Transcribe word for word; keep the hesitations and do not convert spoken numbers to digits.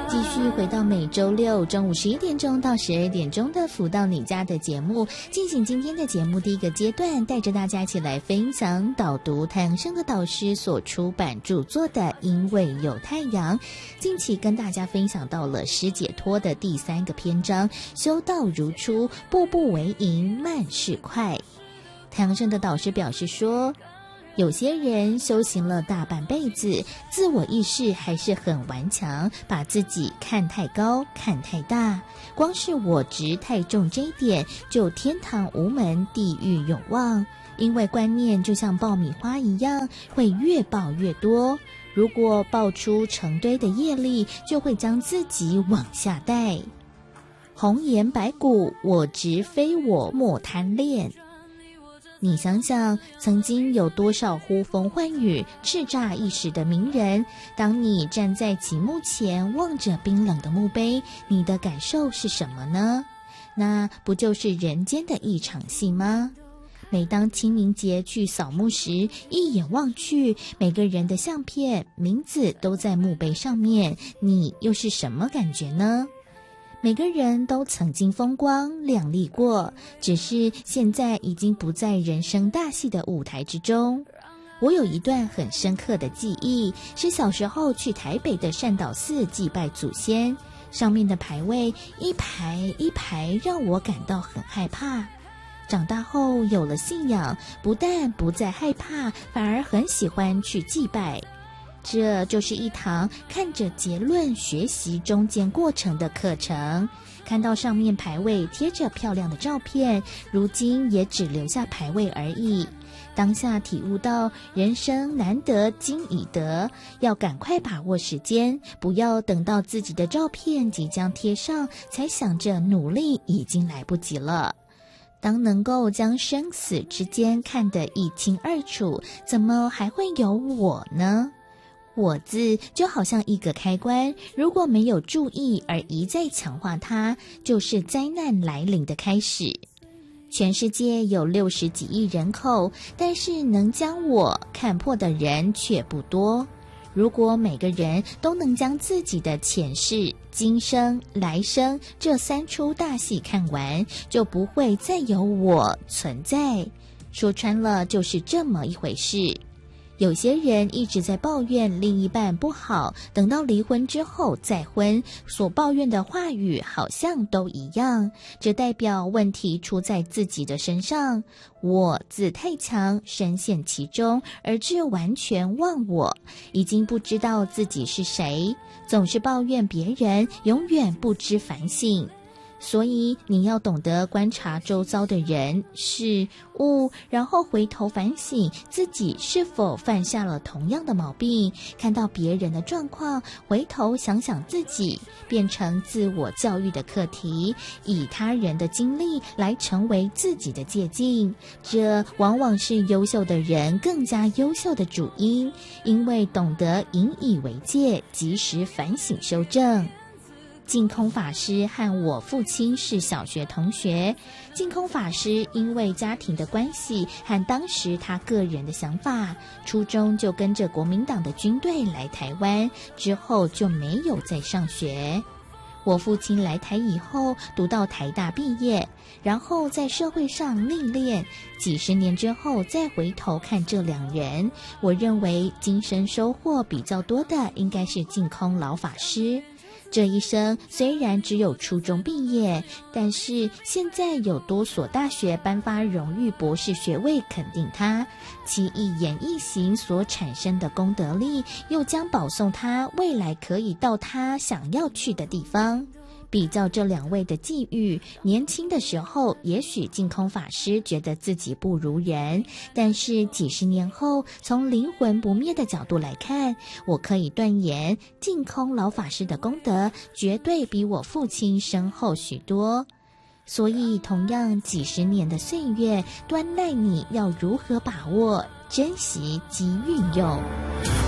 继续回到每周六中午十一点钟到十二点钟的辅导你家的节目，进行今天的节目第一个阶段，带着大家一起来分享导读太阳升的导师所出版著作的《因为有太阳》。近期跟大家分享到了师解脱的第三个篇章，修道如初，步步为营，慢是快。太阳升的导师表示说，有些人修行了大半辈子，自我意识还是很顽强，把自己看太高，看太大，光是我执太重这一点，就天堂无门，地狱永望。因为观念就像爆米花一样，会越爆越多，如果爆出成堆的业力，就会将自己往下带。红颜白骨，我执非我，莫贪恋。你想想，曾经有多少呼风唤雨、叱咤一时的名人，当你站在其墓前，望着冰冷的墓碑，你的感受是什么呢？那不就是人间的一场戏吗？每当清明节去扫墓时，一眼望去，每个人的相片、名字都在墓碑上面，你又是什么感觉呢？每个人都曾经风光亮丽过，只是现在已经不在人生大戏的舞台之中。我有一段很深刻的记忆，是小时候去台北的善导寺祭拜祖先，上面的牌位一排一排让我感到很害怕。长大后有了信仰，不但不再害怕，反而很喜欢去祭拜。这就是一堂看着结论学习中间过程的课程，看到上面牌位贴着漂亮的照片，如今也只留下牌位而已。当下体悟到人生难得今已得，要赶快把握时间，不要等到自己的照片即将贴上才想着努力，已经来不及了。当能够将生死之间看得一清二楚，怎么还会有我呢？我字就好像一个开关，如果没有注意而一再强化它，就是灾难来临的开始。全世界有六十几亿人口，但是能将我看破的人却不多。如果每个人都能将自己的前世、今生、来生这三出大戏看完，就不会再有我存在。说穿了就是这么一回事。有些人一直在抱怨另一半不好，等到离婚之后再婚，所抱怨的话语好像都一样，这代表问题出在自己的身上。我字太强，深陷其中，而致完全忘我，已经不知道自己是谁，总是抱怨别人，永远不知反省。所以你要懂得观察周遭的人事物，然后回头反省自己是否犯下了同样的毛病，看到别人的状况，回头想想自己，变成自我教育的课题，以他人的经历来成为自己的借鉴。这往往是优秀的人更加优秀的主因，因为懂得引以为戒，及时反省修正。净空法师和我父亲是小学同学，净空法师因为家庭的关系和当时他个人的想法，初中就跟着国民党的军队来台湾，之后就没有再上学。我父亲来台以后读到台大毕业，然后在社会上历练，几十年之后再回头看这两人，我认为精神收获比较多的应该是净空老法师。这一生虽然只有初中毕业，但是现在有多所大学颁发荣誉博士学位肯定他，其一言一行所产生的功德力，又将保送他未来可以到他想要去的地方。比较这两位的际遇，年轻的时候也许净空法师觉得自己不如人，但是几十年后从灵魂不灭的角度来看，我可以断言净空老法师的功德绝对比我父亲深厚许多。所以同样几十年的岁月，端赖你要如何把握、珍惜及运用。